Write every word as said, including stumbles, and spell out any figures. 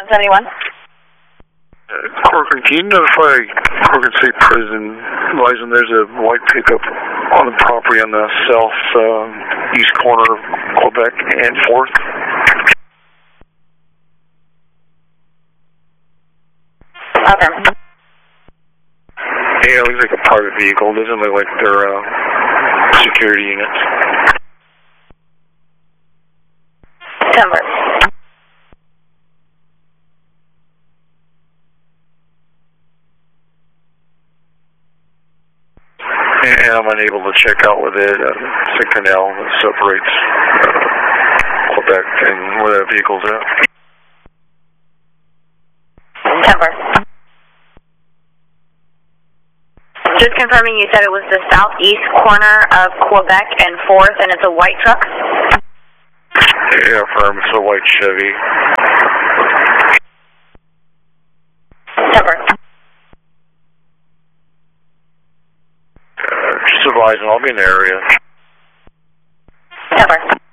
seventy-one. Uh, Corcoran, can you notify Corcoran State Prison, advising there's a white pickup on the property on the south um, east corner of Quebec and fourth? Okay. Yeah, it looks like a private vehicle. It doesn't look like they're uh, security units. Denver. And I'm unable to check out with it. Uh, it's a canal that separates uh, Quebec and where that vehicle's at. Denver. Just confirming, you said it was the southeast corner of Quebec and fourth, and it's a white truck? Yeah, firm. It's a white Chevy. Denver. Uh, just advising, I'll be in the area. Denver.